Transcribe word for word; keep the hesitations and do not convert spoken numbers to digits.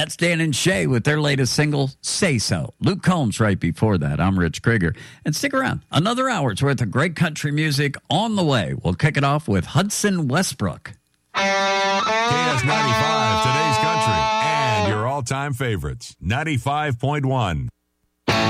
That's Dan and Shay with their latest single, Say So. Luke Combs right before that. I'm Rich Krieger. And stick around. Another hour's worth of great country music on the way. We'll kick it off with Hudson Westbrook. K S ninety-five, today's country, and your all-time favorites, ninety-five point one.